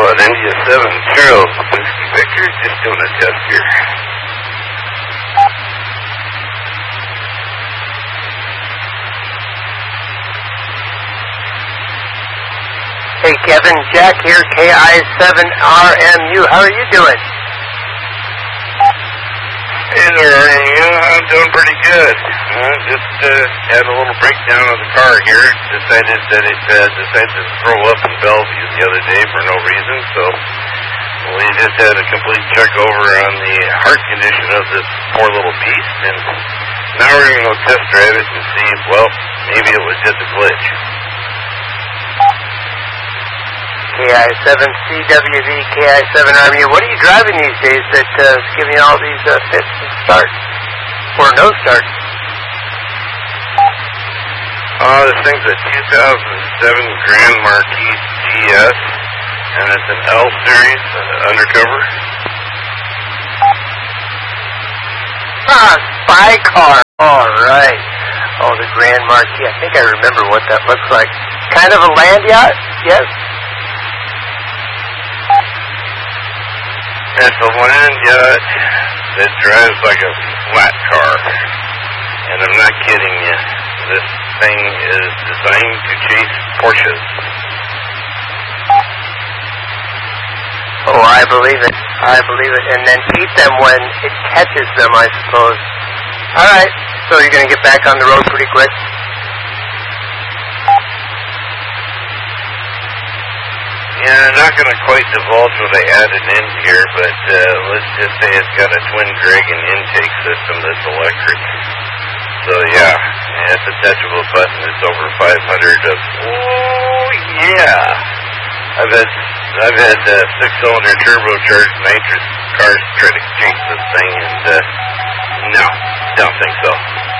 Kilowatt India 7 Charles Whiskey Victor, just doing a test here. Hey Kevin, Jack here, KI7RMU. How are you doing? Hey there, I'm doing pretty good. Just had a little breakdown of the car here. Decided that it decided to throw up in Bellevue the other day for no reason, so we just had a complete check over on the heart condition of this poor little beast, and now we're going to go test drive it and see, well, maybe it was just a glitch. KI7CWV, KI7RMU. What are you driving these days that's giving you all these fits and starts? Or no starts? This thing's a 2007 Grand Marquis GS, and it's an L Series undercover. Spy car. All right. Oh, the Grand Marquis. I think I remember what that looks like. Kind of a land yacht? Yes. It's a land yacht that drives like a flat car. And I'm not kidding you. This thing is designed to chase Porsches. Oh, I believe it. I believe it. And then beat them when it catches them, I suppose. All right. So you're going to get back on the road pretty quick? Yeah, I'm not going to quite divulge what I added in here, but let's just say it's got a Twin Dragon intake system that's electric. So yeah, it's a touchable button. It's over 500 of. Oh yeah, I've had 6-cylinder turbocharged nitrous cars try to chase this thing, and no, don't think so.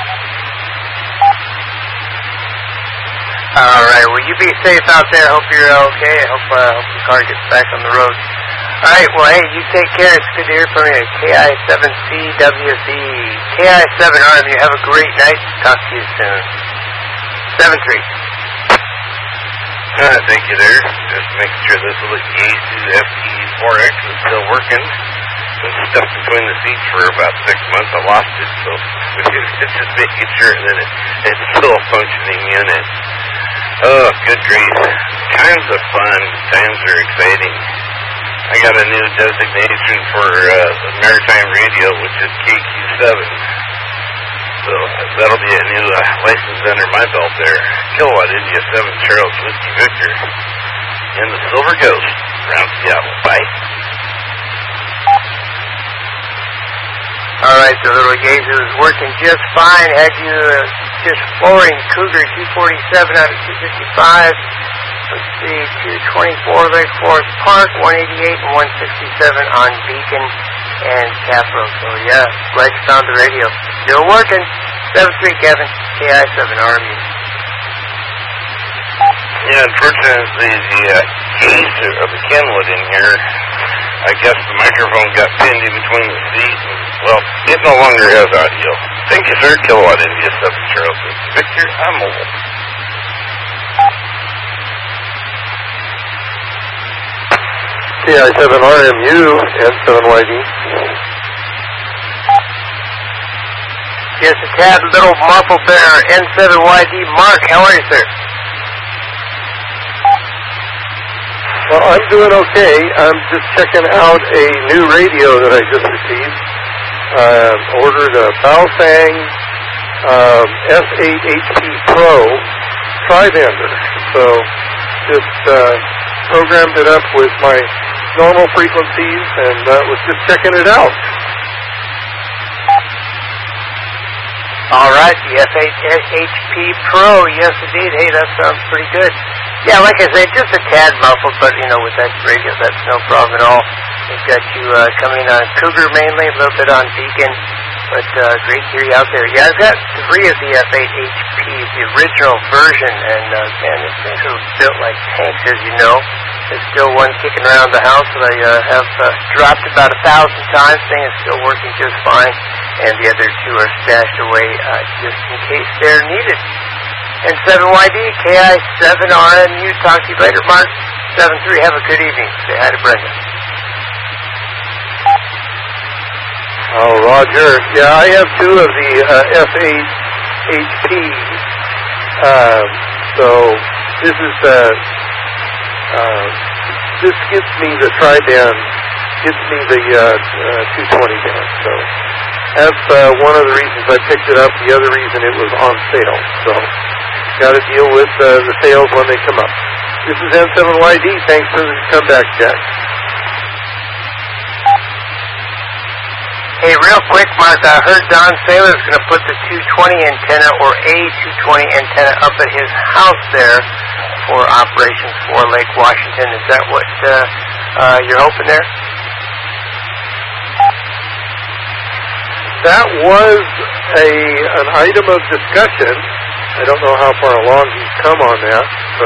All right. Well, you be safe out there. Hope you're okay. I hope the car gets back on the road. All right. Well, hey, you take care. It's good to hear from you. KI7CWV, KI7RMU. Have a great night. Talk to you soon. 7-3. Thank you there. Just making sure this little Yaesu FT4X is still working. Been stuck between the seats for about 6 months. I lost it, so it's just making sure that it's still a functioning unit. Oh, good grief. Times are fun. Times are exciting. I got a new designation for the maritime radio, which is KQ7. So that'll be a new license under my belt there. Kilowatt India 7 Charles Whiskey Victor. And the Silver Ghost around Seattle. Bye. All right, the little Yaesu is working just fine. Had you just flooring Cougar 247 out of 255. Let's see, 224 Lake Forest Park, 188 and 167 on Beacon and Capitol. So yeah, glad you found the radio. Still working. 7-3, Kevin, KI7RMU. Yeah, unfortunately, the case of the Kenwood in here, I guess the microphone got pinned in between the seat, and, well, it no longer has audio. Thank you, sir. Kilowatt India 7 Charles Victor, I'm mobile. KI7RMU and 7YD. Yes, a tad little muffled there, N7YD. Mark, how are you, sir? Well, I'm doing okay. I'm just checking out a new radio that I just received. Ordered a Baofeng S8 HP Pro tri-bender. So just programmed it up with my normal frequencies and was just checking it out. All right, the S8 HP Pro. Yes, indeed. Hey, that sounds pretty good. Yeah, like I said, just a tad muffled, but, you know, with that radio, that's no problem at all. We've got you coming on Cougar mainly, a little bit on Beacon, but great to hear you out there. Yeah, I've got 3 of the F8 HPs, the original version, and, man, these things are built like tanks, as you know. There's still one kicking around the house that I have dropped about 1,000 times. Thing is still working just fine, and the other 2 are stashed away just in case they're needed. And 7YD, KI7RMU. Talk to you later, Mark. 7-3. Have a good evening. Say hi to Brenda. Oh, Roger. Yeah, I have two of the F8HPs. So this is this gets me the tri-band, gets me the 220 band. So that's one of the reasons I picked it up. The other reason it was on sale. So got to deal with the sales when they come up. This is N7YD. Thanks for the comeback, Jack. Hey, real quick, Mark, I heard Don Saylor's going to put the 220 antenna or a 220 antenna up at his house there for operations for Lake Washington. Is that what you're hoping there? That was an item of discussion. I don't know how far along he's come on that. So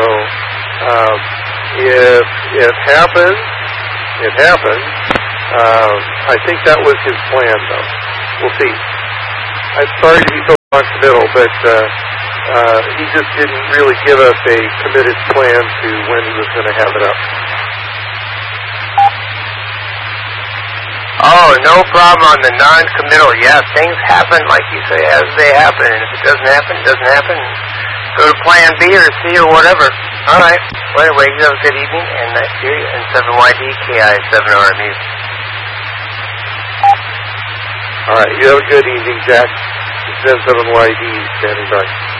if it happens, it happens. I think that was his plan, though. We'll see. I'm sorry to be so non-committal, but he just didn't really give us a committed plan to when he was going to have it up. Oh, no problem on the non-committal. Yeah, things happen, like you say, as they happen. And if it doesn't happen, it doesn't happen. Go to plan B or C or whatever. All right. Well, anyway, you have a good evening, and nice to hear you. And 7YD, KI7RMU. All right, you have a good evening, Jack. This is N7YD standing by.